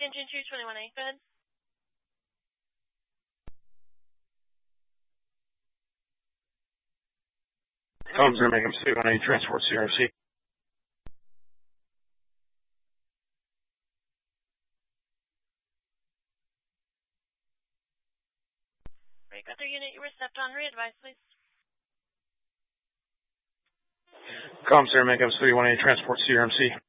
Engine 221A, go ahead. Comes in, make him 218, transport CRC. Breakwatcher unit, you Recepton, re-advise, please. Comes in, make him 318, transport CRMC.